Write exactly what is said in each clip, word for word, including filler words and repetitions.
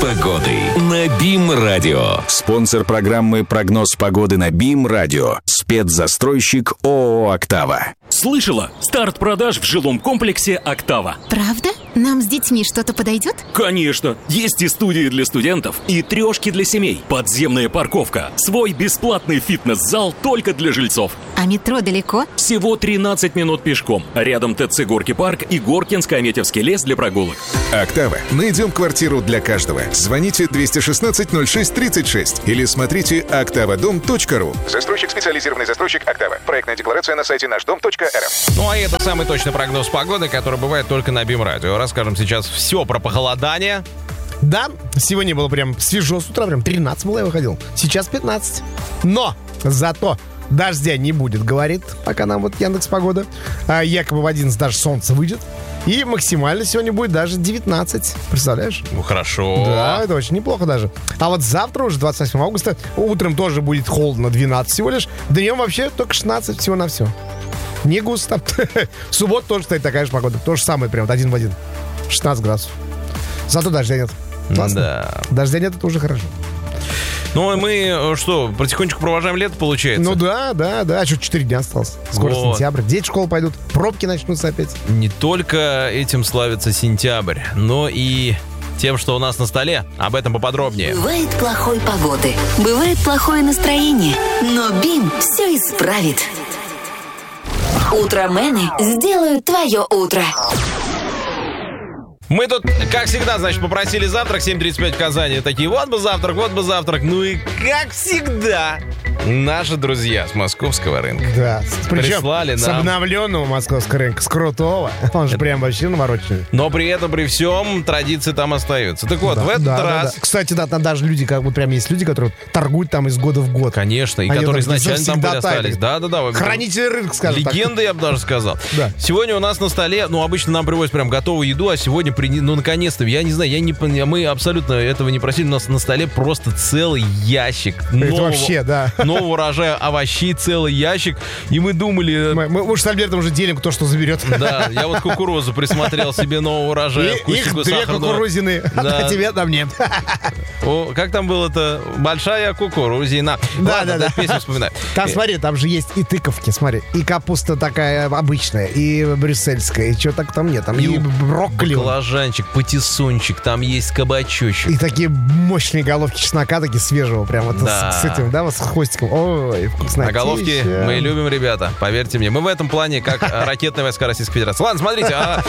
погоды на БИМ-радио. Спонсор программы «Прогноз погоды» на БИМ-радио. Спецзастройщик ООО «Октава». Слышала? Старт продаж в жилом комплексе «Октава». Правда? Нам с детьми что-то подойдет? Конечно! Есть и студии для студентов, и трешки для семей, подземная парковка, свой бесплатный фитнес-зал только для жильцов. А метро далеко? Всего тринадцать минут пешком. Рядом ТЦ «Горки парк» и Горкинско-Аметьевский лес для прогулок. «Октава». Найдем квартиру для каждого. Звоните двести шестнадцать ноль шесть тридцать шесть или смотрите октава дом точка ру. Застройщик, специализированный застройщик «Октава». Проектная декларация на сайте наш дом точка эр эф. Ну а это самый точный прогноз погоды, который бывает только на БИМ-радио. Расскажем сейчас все про похолодание. Да, сегодня было прям свежо с утра, прям тринадцать было, я выходил. Сейчас пятнадцать. Но зато дождя не будет, говорит пока нам вот Яндекс.Погода. А якобы в одиннадцать даже солнце выйдет. И максимально сегодня будет даже девятнадцать. Представляешь? Ну, хорошо. Да, это очень неплохо даже. А вот завтра уже, двадцать восьмого августа, утром тоже будет холодно, двенадцать всего лишь. Днем вообще только шестнадцать всего-навсего. Не густо. В субботу тоже стоит такая же погода. То же самое, прям вот один в один. шестнадцать градусов. Зато дождя нет. Классно. Да. Дождя нет, это уже хорошо. Ну, и мы что, потихонечку провожаем лето, получается? Ну да, да, да. А что, четыре дня осталось. Скоро Вот. сентябрь. Дети в школу пойдут. Пробки начнутся опять. Не только этим славится сентябрь, но и тем, что у нас на столе. Об этом поподробнее. Бывает плохой погоды, бывает плохое настроение, но БИМ все исправит. Утромены сделают твое утро. Мы тут, как всегда, значит, попросили завтрак, семь тридцать пять в Казани. Такие, вот бы завтрак, вот бы завтрак. Ну и как всегда, наши друзья с московского рынка. Да. Причем прислали с нам. обновленного московского рынка, с крутого. Он же прям вообще навороченный. Но при этом, при всем, традиции там остаются. Так вот, Да, в этот да, да, раз... да. Кстати, да, там даже люди, как бы прям есть люди, которые торгуют там из года в год. Конечно, и Они которые там изначально там были завсегдатаи. остались. Да-да-да. Хранители рынка, скажем так. Легенды, я бы даже сказал. Да. Сегодня у нас на столе, ну, обычно нам привозят прям готовую еду, а сегодня, при... ну, наконец-то, я не знаю, я не, пон- мы абсолютно этого не просили, у нас на столе просто целый ящик нового, вообще, да. нового урожая овощей, целый ящик, и мы думали... Мы, мы уж с Альбертом уже делим, кто что заберет. Да, я вот кукурузу присмотрел себе нового урожая. И, их вкусику две сахарного. кукурузины, Да. а тебе там нет. О, как там было-то? Большая кукурузина. Да, Ладно, да, да, да. песню вспоминаю. Там, смотри, там же есть и тыковки, смотри. И капуста такая обычная, и брюссельская, и чего так там нет. Там и, И брокколи. Баклажанчик, патиссончик, там есть кабачочек. И такие мощные головки чеснока, такие свежего, прям вот Да. с, с этим, да, вот с хвостиком. Ой, вкусно. А головки мы любим, ребята, поверьте мне. Мы в этом плане как ракетные войска Российской Федерации. Ладно, смотрите, а...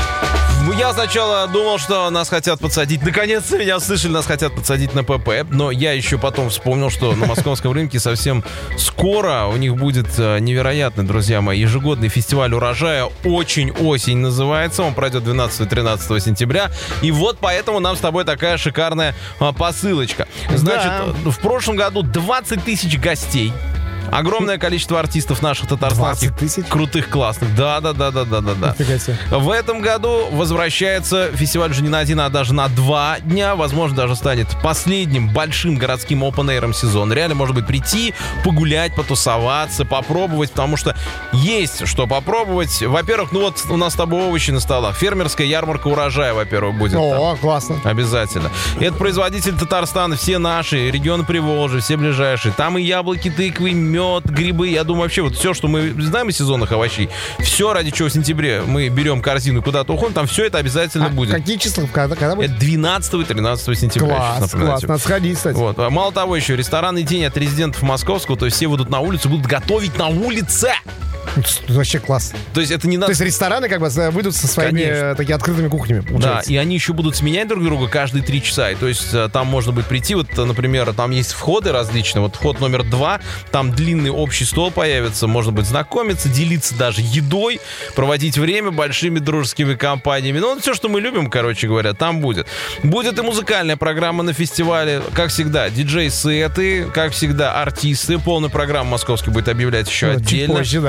Я сначала думал, что нас хотят подсадить. Наконец-то меня услышали, нас хотят подсадить на ПП. Но я еще потом вспомнил, что на московском рынке совсем скоро у них будет невероятный, друзья мои, ежегодный фестиваль урожая. Очень осень называется. Он пройдет двенадцатого-тринадцатого сентября. И вот поэтому нам с тобой такая шикарная а, посылочка. Значит, Да. в прошлом году двадцать тысяч гостей. Огромное количество артистов наших татарстанских. двадцать тысяч? Крутых, классных. Да-да-да-да-да-да. Нифига себе. В этом году возвращается фестиваль уже не на один, а даже на два дня. Возможно, даже станет последним большим городским опен-эйром сезона. Реально, может быть, прийти, погулять, потусоваться, попробовать, потому что есть что попробовать. Во-первых, ну вот у нас с тобой овощи на столах. Фермерская ярмарка урожая, во-первых, будет. О, там. классно. Обязательно. Это производитель Татарстана, все наши, регионы Приволжья, все ближайшие. Там и яблоки, тыквы, мед, грибы. Я думаю, вообще вот все, что мы знаем из сезонных овощей, все, ради чего в сентябре мы берем корзину и куда-то уходим, там все это обязательно А будет. какие числа? Когда, когда будет? Это двенадцатого и тринадцатого сентября. сейчас Класс, напоминаю класс. тебе. Надо сходить, кстати. Вот. А мало того, еще ресторанный день от резидентов московского, то есть все выйдут на улицу, будут готовить на улице. Это вообще класс. То есть это не надо... То есть рестораны как бы выйдут со своими Конечно. э, такими открытыми кухнями, Да, получается. и они еще будут сменять друг друга каждые три часа. И то есть э, там можно будет прийти, вот, э, например, там есть входы различные. Вот вход номер два, там длинный общий стол появится, можно будет знакомиться, делиться даже едой, проводить время большими дружескими компаниями. Ну, вот все, что мы любим, короче говоря, там будет. Будет и музыкальная программа на фестивале, как всегда, диджей-сеты, как всегда, артисты. Полную программу московский будет объявлять еще Ну, чуть отдельно. позже, да. Для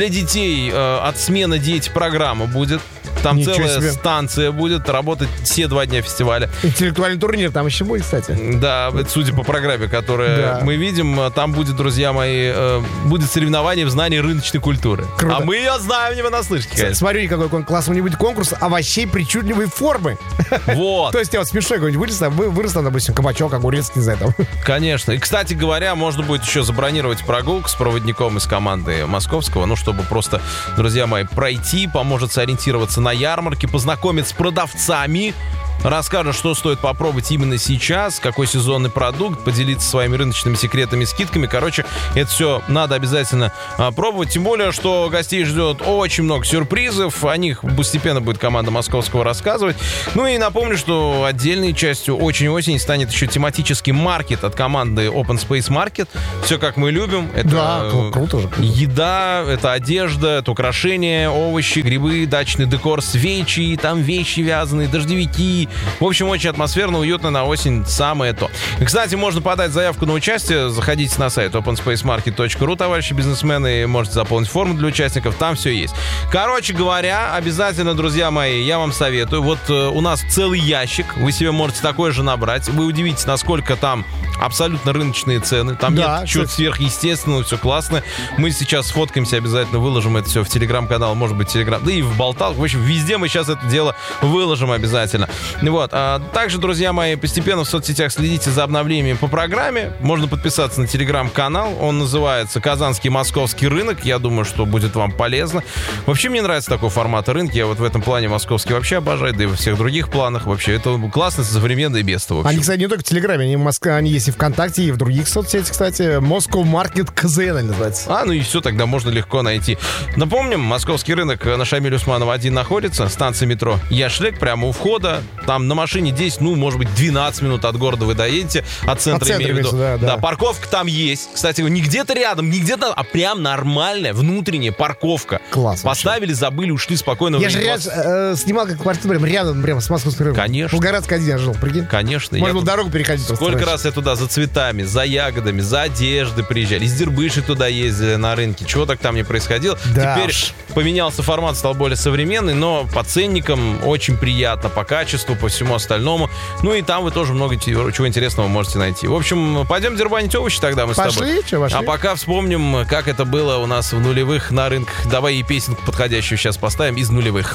для детей э, от смены дети программа будет. Там Ничего целая себе. станция будет работать все два дня фестиваля. Интеллектуальный турнир там еще будет, кстати. Да, судя по программе, которую Да. мы видим, там будет, друзья мои, э, будет соревнование в знании рыночной культуры. Круто. А мы ее знаем не понаслышке, конечно. Смотрю, какой кон- классный у него будет конкурс овощей причудливой формы. Вот. То есть, я вот смешной какой-нибудь вырос, там, вы- вырос, там, допустим, кабачок, огурец, не знаю, там. Конечно. И, кстати говоря, можно будет еще забронировать прогулку с проводником из команды московского, ну, чтобы просто, друзья мои, пройти, поможет сориентироваться на ярмарке, познакомиться с продавцами, расскажет, что стоит попробовать именно сейчас, какой сезонный продукт, поделиться своими рыночными секретами, скидками. Короче, это все надо обязательно а, пробовать. Тем более, что гостей ждет очень много сюрпризов. О них постепенно будет команда московского рассказывать. Ну и напомню, что отдельной частью очень осень станет еще тематический маркет от команды Open Space Market. Все как мы любим. Это Да, кру- круто же. Круто. еда, это одежда, это украшения, овощи, грибы, дачный декор, свечи, там вещи вязаные, дождевики. В общем, очень атмосферно, уютно на осень, самое то. И, кстати, можно подать заявку на участие. Заходите на сайт open space market точка ru, товарищи бизнесмены, и можете заполнить форму для участников, там все есть. Короче говоря, обязательно, друзья мои, я вам советую. Вот э, у нас целый ящик, вы себе можете такой же набрать. Вы удивитесь, насколько там абсолютно рыночные цены. Там Да, нет чего-то кстати. сверхъестественного, все классно. Мы сейчас сфоткаемся, обязательно выложим это все в телеграм-канал, может быть, телеграм, да и в болталку. В общем, везде мы сейчас это дело выложим обязательно. Вот. А также, друзья мои, постепенно в соцсетях следите за обновлениями по программе. Можно подписаться на телеграм-канал. Он называется «Казанский московский рынок». Я думаю, что будет вам полезно. Вообще, мне нравится такой формат рынка. Я вот в этом плане московский вообще обожаю, да и во всех других планах. Вообще, это классно, современно и без того. Они, кстати, не только в Телеграме, они, в Москве, они есть и ВКонтакте, и в других соцсетях, кстати. Moscow Market ка зэ эн называется. А, ну и все, тогда можно легко найти. Напомним, московский рынок на Шамиля Усманова один находится. Станция метро Яшлек, прямо у входа. Там на машине десять, ну, может быть, двенадцать минут от города вы доедете. От центра, От центра имею в виду. имеется, да, да. парковка там есть. Кстати, не где-то рядом, не где-то, а прям нормальная внутренняя парковка. Класс. Поставили, забыли, ушли спокойно. Я же ряд, э, снимал как квартиру прям рядом, прям с московским рынком. Конечно. В Волгоградской один я жил, прикинь. Конечно. Можно я было тут дорогу переходить. просто Сколько раньше. раз я туда за цветами, за ягодами, за одеждой приезжали. Из Дербыши туда ездили на рынке. Чего так там не происходило. Да Теперь уж. поменялся формат, стал более современный, но по ценникам очень приятно, по качеству, по всему остальному. Ну и там вы тоже много чего чего интересного можете найти. В общем, пойдем дербанить овощи тогда мы с тобой. Пошли, что, пошли. А пока вспомним, как это было у нас в нулевых на рынках. Давай и песенку подходящую сейчас поставим из нулевых.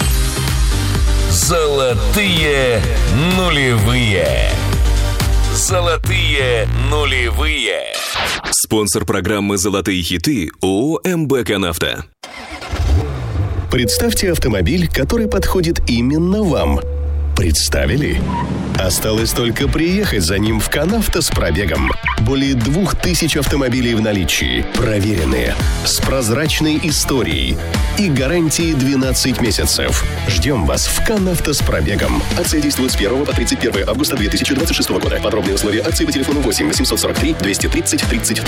Золотые нулевые. Золотые нулевые. Спонсор программы «Золотые хиты» ООО «МБК Нафта». Представьте автомобиль, который подходит именно вам. Представили? Осталось только приехать за ним в Канавто с пробегом. Более двух тысяч автомобилей в наличии. Проверенные. С прозрачной историей. И гарантией двенадцать месяцев. Ждем вас в Канавто с пробегом. Акция действует с первого по тридцать первое августа две тысячи двадцать шестого года. Подробные условия акции по телефону восемь восемьсот сорок три двести тридцать тридцать